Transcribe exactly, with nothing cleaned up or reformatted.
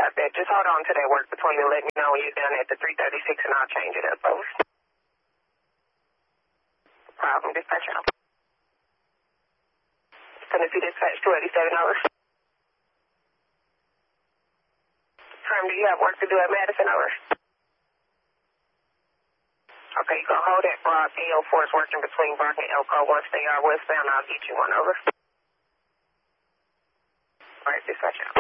about that. Just hold on to that work between and let me know when you're done at the three thirty-six and I'll change it up, folks. Problem, dispatch out. Tennessee Dispatch two eighty-seven over. Firm, do you have work to do at Madison over? Okay, you gonna hold that Broad A O four is working between Brock and Elko. Once they are westbound, I'll get you one over. Alright, dispatch out.